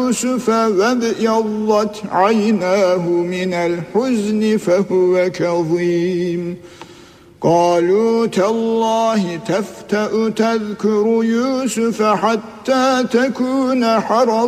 يوسف وابيضت عيناه من الحزن فهو كظيم قالوا تالله تفتأ تذكر يوسف حتى تكون حرضا